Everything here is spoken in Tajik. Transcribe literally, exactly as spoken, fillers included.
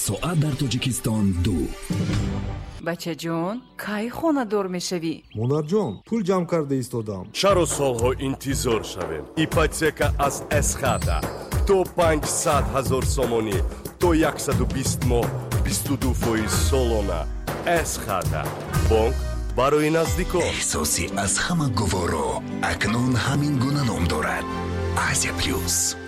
ساعت در تاجیکستان دو. بچه جون کی خانه دور میشوی؟ монар ҷон пул ҷамъ карда истодам. чаро солҳо интизор шавем? ипотека аз эсхата то панҷсад ҳазор сомонӣ то яксаду бист моҳ бисту ду фоиз солона. эсхата бонк барои наздикон. эҳсоси аз ҳама гуворо акнун ҳамин гуна ном дорад. Азия плюс.